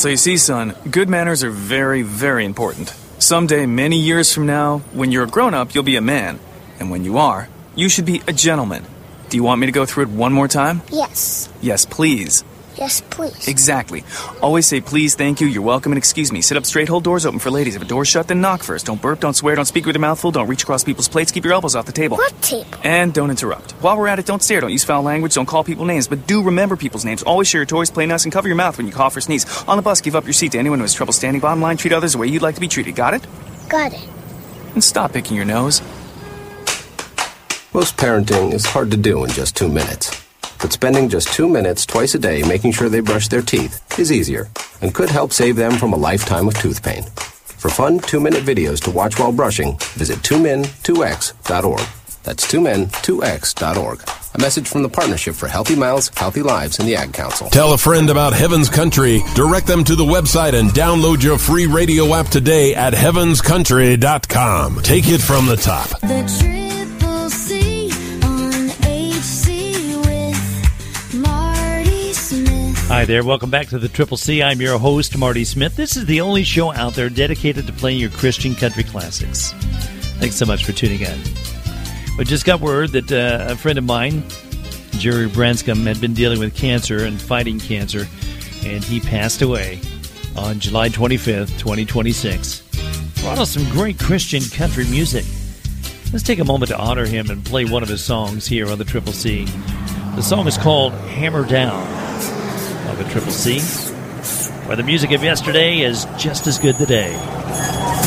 So you see, son, good manners are very, very important. Someday, many years from now, when you're a grown-up, you'll be a man. And when you are, you should be a gentleman. Do you want me to go through it one more time? Yes. Yes, please. Yes, please. Exactly. Always say please, thank you, you're welcome, and excuse me. Sit up straight, hold doors open for ladies. If a door's shut, then knock first. Don't burp, don't swear, don't speak with your mouth full, don't reach across people's plates, keep your elbows off the table. What table? And don't interrupt. While we're at it, don't stare, don't use foul language, don't call people names, but do remember people's names. Always share your toys, play nice, and cover your mouth when you cough or sneeze. On the bus, give up your seat to anyone who has trouble standing. Bottom line, treat others the way you'd like to be treated. Got it? Got it. And stop picking your nose. Most parenting is hard to do in just 2 minutes. But spending just 2 minutes twice a day making sure they brush their teeth is easier and could help save them from a lifetime of tooth pain. For fun 2-minute videos to watch while brushing, visit 2min2x.org. That's 2min2x.org. A message from the Partnership for Healthy Mouths, Healthy Lives, and the Ad Council. Tell a friend about Heaven's Country. Direct them to the website and download your free radio app today at heavenscountry.com. Take it from the top. The Triple C on HC with Marty Smith. Hi there, welcome back to the Triple C. I'm your host, Marty Smith. This is the only show out there dedicated to playing your Christian country classics. Thanks so much for tuning in. We just got word that a friend of mine, Jerry Branscombe, had been dealing with cancer and fighting cancer, and he passed away on July 25th, 2026. Brought us some great Christian country music. Let's take a moment to honor him and play one of his songs here on the Triple C. The song is called Hammer Down on the Triple C, where the music of yesterday is just as good today.